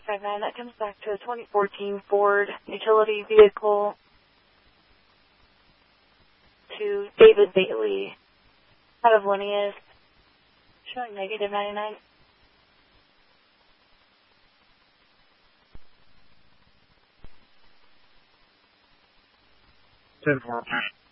959. That comes back to a 2014 Ford utility vehicle to David Bailey out of Linnaeus, showing negative 99. 10-4.